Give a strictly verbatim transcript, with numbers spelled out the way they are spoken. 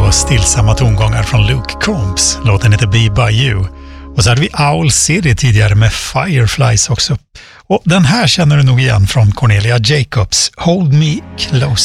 och stillsamma tongångar från Luke Combs. Låten heter Be By You. Och så hade vi Owl City tidigare med Fireflies också. Och den här känner du nog igen från Cornelia Jacobs, Hold Me Closer.